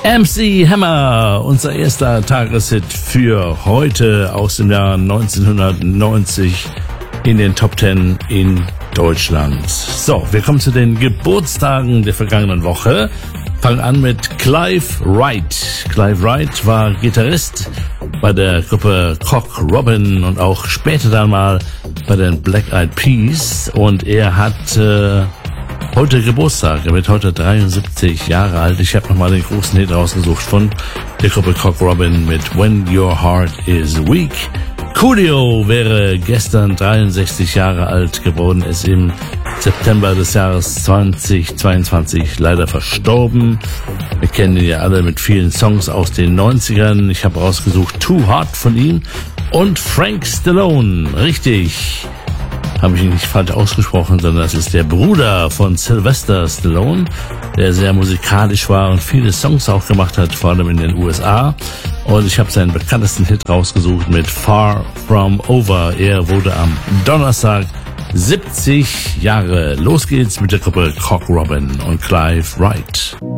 MC Hammer, unser erster Tageshit für heute aus dem Jahr 1990 in den Top 10 in Deutschland. So, wir kommen zu den Geburtstagen der vergangenen Woche. Fangen an mit Clive Wright. Clive Wright war Gitarrist bei der Gruppe Cock Robin und auch später dann mal bei den Black Eyed Peas. Und er hat heute Geburtstag. Er wird heute 73 Jahre alt. Ich habe nochmal den großen Hit rausgesucht von der Gruppe Cock Robin mit When Your Heart Is Weak. Coolio wäre gestern 63 Jahre alt geworden, ist im September des Jahres 2022 leider verstorben. Wir kennen ihn ja alle mit vielen Songs aus den 90ern. Ich habe rausgesucht Too Hot von ihm und Frank Stallone. Richtig, habe ich ihn nicht falsch ausgesprochen, sondern das ist der Bruder von Sylvester Stallone, der sehr musikalisch war und viele Songs auch gemacht hat, vor allem in den USA. Und ich habe seinen bekanntesten Hit rausgesucht mit Far From Over. Er wurde am Donnerstag 70 Jahre. Los geht's mit der Gruppe Cock Robin und Clive Wright.